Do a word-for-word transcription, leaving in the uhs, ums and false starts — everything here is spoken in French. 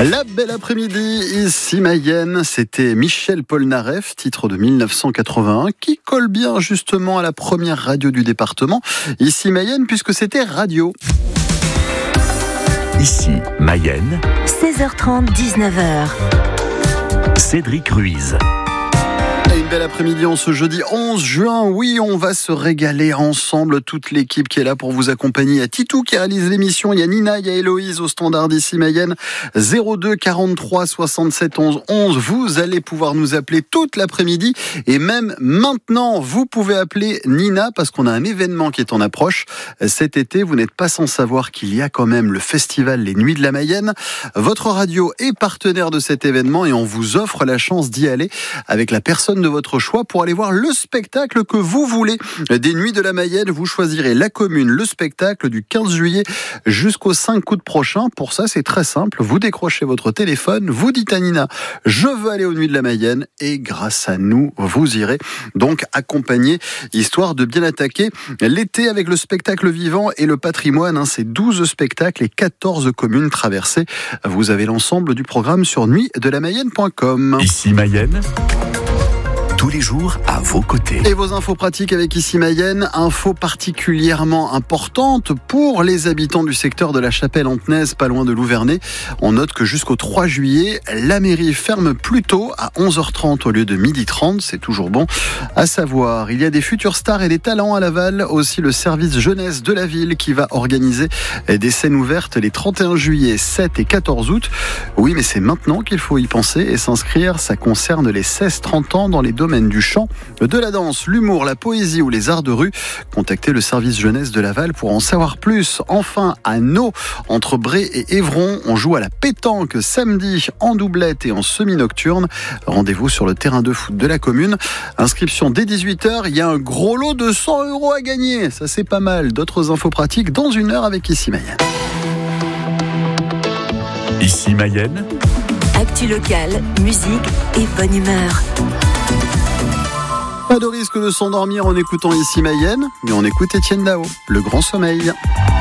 La belle après-midi, ici Mayenne, c'était Michel Polnareff, titre de mille neuf cent quatre-vingt-un, qui colle bien justement à la première radio du département, ici Mayenne, puisque c'était radio. Ici Mayenne, seize heures trente, dix-neuf heures. Cédric Ruiz. Une belle après-midi en ce jeudi onze juin. Oui, on va se régaler ensemble. Toute l'équipe qui est là pour vous accompagner. Il y a Titou qui réalise l'émission. Il y a Nina, il y a Héloïse au standard d'ici Mayenne. zéro deux quarante-trois soixante-sept onze onze. Vous allez pouvoir nous appeler toute l'après-midi. Et même maintenant, vous pouvez appeler Nina parce qu'on a un événement qui est en approche. Cet été, vous n'êtes pas sans savoir qu'il y a quand même le festival Les Nuits de la Mayenne. Votre radio est partenaire de cet événement et on vous offre la chance d'y aller avec la personne de votre choix pour aller voir le spectacle que vous voulez. Des Nuits de la Mayenne, vous choisirez la commune, le spectacle du quinze juillet jusqu'au cinq août prochain. Pour ça, c'est très simple. Vous décrochez votre téléphone, vous dites à Nina, je veux aller aux Nuits de la Mayenne et grâce à nous, vous irez donc accompagner, histoire de bien attaquer l'été avec le spectacle vivant et le patrimoine. Hein, c'est douze spectacles et quatorze communes traversées. Vous avez l'ensemble du programme sur nuit de la mayenne point com. Ici Mayenne, tous les jours à vos côtés. Et vos infos pratiques avec Ici Mayenne, infos particulièrement importantes pour les habitants du secteur de la Chapelle-Antenaise, pas loin de Louvernay. On note que jusqu'au trois juillet, la mairie ferme plus tôt à onze heures trente au lieu de midi trente. C'est toujours bon à savoir. Il y a des futurs stars et des talents à Laval. Aussi le service jeunesse de la ville qui va organiser des scènes ouvertes les trente et un juillet, sept et quatorze août. Oui, mais c'est maintenant qu'il faut y penser et s'inscrire. Ça concerne les seize trente ans dans les domaines du chant, de la danse, l'humour, la poésie ou les arts de rue. Contactez le service jeunesse de Laval pour en savoir plus. Enfin, à Nau, entre Bray et Évron, on joue à la pétanque samedi en doublette et en semi-nocturne. Rendez-vous sur le terrain de foot de la commune. Inscription dès dix-huit heures. Il y a un gros lot de cent euros à gagner. Ça, c'est pas mal. D'autres infos pratiques dans une heure avec Ici Mayenne. Ici Mayenne, Actu locale, musique et bonne humeur. Pas de risque de s'endormir en écoutant Ici Mayenne, mais on écoute Étienne Dao, Le Grand Sommeil.